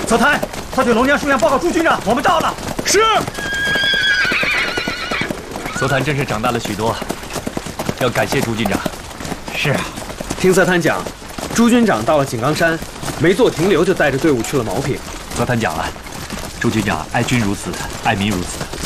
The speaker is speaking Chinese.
泽滩，快对龙江书院报告朱军长，我们到了。 是。 泽滩真是长大了许多，要感谢朱军长。 是啊， 听泽滩讲，朱军长到了井冈山，没做停留就带着队伍去了毛坪。 泽滩讲了，朱军长爱军如此，爱民如此。